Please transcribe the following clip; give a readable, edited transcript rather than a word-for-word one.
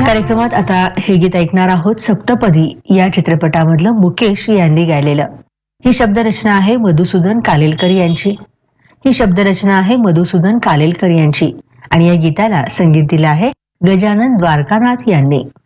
कार्यक्रमात आता हे गीत ऐकणार आहोत. सप्तपदी या चित्रपटामधलं मुकेश यांनी गायलेलं. ही शब्दरचना आहे मधुसूदन कालेलकर यांची. आणि या गीताला संगीत दिलं आहे गजानन द्वारकानाथ यांनी.